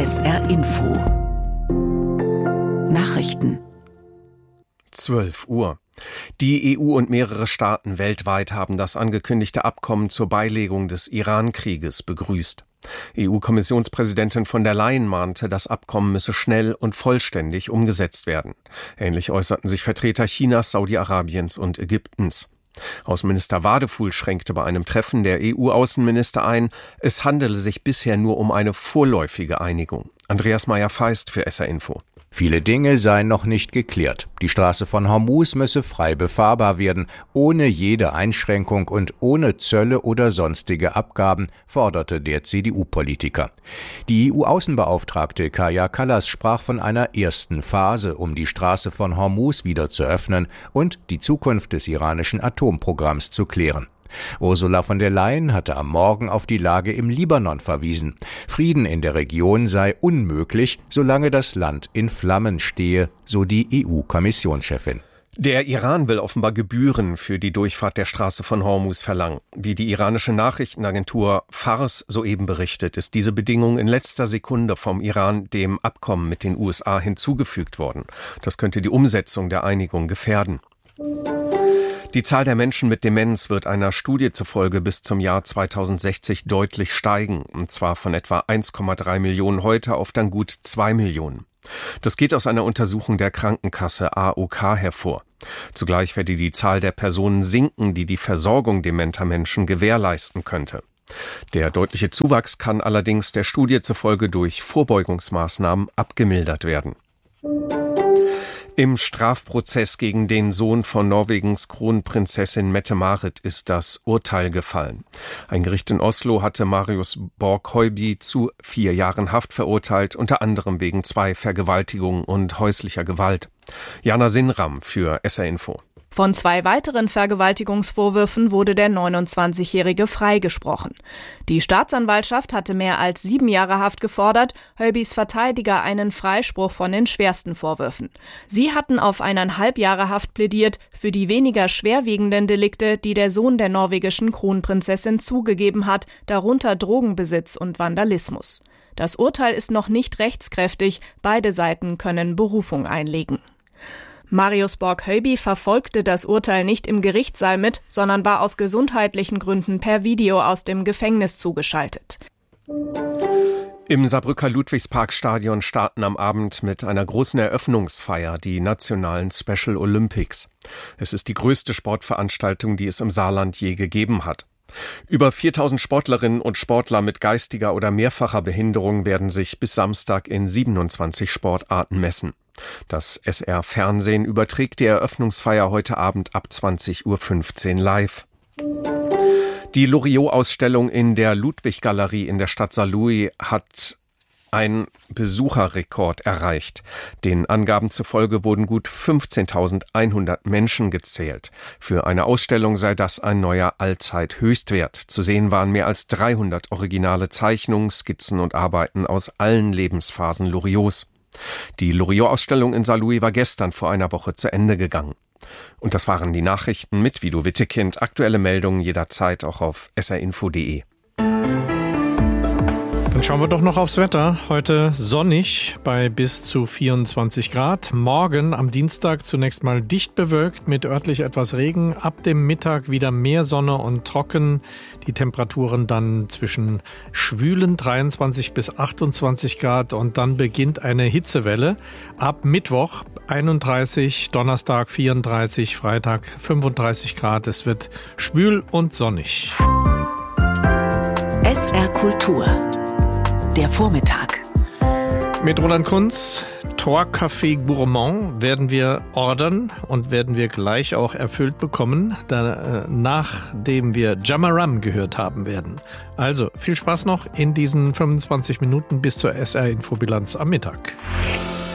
SR Info Nachrichten 12 Uhr. Die EU und mehrere Staaten weltweit haben das angekündigte Abkommen zur Beilegung des Iran-Krieges begrüßt. EU-Kommissionspräsidentin von der Leyen mahnte, das Abkommen müsse schnell und vollständig umgesetzt werden. Ähnlich äußerten sich Vertreter Chinas, Saudi-Arabiens und Ägyptens. Außenminister Wadefuhl schränkte bei einem Treffen der EU-Außenminister ein, es handele sich bisher nur um eine vorläufige Einigung. Andreas Meyer-Feist für SR Info. Viele Dinge seien noch nicht geklärt. Die Straße von Hormuz müsse frei befahrbar werden, ohne jede Einschränkung und ohne Zölle oder sonstige Abgaben, forderte der CDU-Politiker. Die EU-Außenbeauftragte Kaja Kallas sprach von einer ersten Phase, um die Straße von Hormuz wieder zu öffnen und die Zukunft des iranischen Atomprogramms zu klären. Ursula von der Leyen hatte am Morgen auf die Lage im Libanon verwiesen. Frieden in der Region sei unmöglich, solange das Land in Flammen stehe, so die EU-Kommissionschefin. Der Iran will offenbar Gebühren für die Durchfahrt der Straße von Hormuz verlangen. Wie die iranische Nachrichtenagentur Fars soeben berichtet, ist diese Bedingung in letzter Sekunde vom Iran dem Abkommen mit den USA hinzugefügt worden. Das könnte die Umsetzung der Einigung gefährden. Die Zahl der Menschen mit Demenz wird einer Studie zufolge bis zum Jahr 2060 deutlich steigen, und zwar von etwa 1,3 Millionen heute auf dann gut 2 Millionen. Das geht aus einer Untersuchung der Krankenkasse AOK hervor. Zugleich werde die Zahl der Personen sinken, die die Versorgung dementer Menschen gewährleisten könnte. Der deutliche Zuwachs kann allerdings der Studie zufolge durch Vorbeugungsmaßnahmen abgemildert werden. Im Strafprozess gegen den Sohn von Norwegens Kronprinzessin Mette-Marit ist das Urteil gefallen. Ein Gericht in Oslo hatte Marius Borg-Høiby zu 4 Jahren Haft verurteilt, unter anderem wegen 2 Vergewaltigungen und häuslicher Gewalt. Jana Sinram für SR Info. Von 2 weiteren Vergewaltigungsvorwürfen wurde der 29-Jährige freigesprochen. Die Staatsanwaltschaft hatte mehr als 7 Jahre Haft gefordert, Høibys Verteidiger einen Freispruch von den schwersten Vorwürfen. Sie hatten auf 1,5 Jahre Haft plädiert für die weniger schwerwiegenden Delikte, die der Sohn der norwegischen Kronprinzessin zugegeben hat, darunter Drogenbesitz und Vandalismus. Das Urteil ist noch nicht rechtskräftig, beide Seiten können Berufung einlegen. Marius Borg-Høiby verfolgte das Urteil nicht im Gerichtssaal mit, sondern war aus gesundheitlichen Gründen per Video aus dem Gefängnis zugeschaltet. Im Saarbrücker Ludwigsparkstadion starten am Abend mit einer großen Eröffnungsfeier die nationalen Special Olympics. Es ist die größte Sportveranstaltung, die es im Saarland je gegeben hat. Über 4000 Sportlerinnen und Sportler mit geistiger oder mehrfacher Behinderung werden sich bis Samstag in 27 Sportarten messen. Das SR-Fernsehen überträgt die Eröffnungsfeier heute Abend ab 20.15 Uhr live. Die Loriot-Ausstellung in der Ludwig-Galerie in der Stadt Saarlouis hat einen Besucherrekord erreicht. Den Angaben zufolge wurden gut 15.100 Menschen gezählt. Für eine Ausstellung sei das ein neuer Allzeithöchstwert. Zu sehen waren mehr als 300 originale Zeichnungen, Skizzen und Arbeiten aus allen Lebensphasen Loriots. Die Loriot-Ausstellung in Saarlouis war gestern vor einer Woche zu Ende gegangen. Und das waren die Nachrichten mit Vido Wittekind. Aktuelle Meldungen jederzeit auch auf srinfo.de. Dann schauen wir doch noch aufs Wetter. Heute sonnig bei bis zu 24 Grad. Morgen am Dienstag zunächst mal dicht bewölkt mit örtlich etwas Regen. Ab dem Mittag wieder mehr Sonne und trocken. Die Temperaturen dann zwischen schwülen 23 bis 28 Grad und dann beginnt eine Hitzewelle. Ab Mittwoch 31, Donnerstag 34, Freitag 35 Grad. Es wird schwül und sonnig. SR Kultur der Vormittag. Mit Roland Kunz, Tor-Café Gourmand werden wir ordern und werden wir gleich auch erfüllt bekommen, nachdem wir Jamaram gehört haben werden. Also viel Spaß noch in diesen 25 Minuten bis zur SR-Infobilanz am Mittag.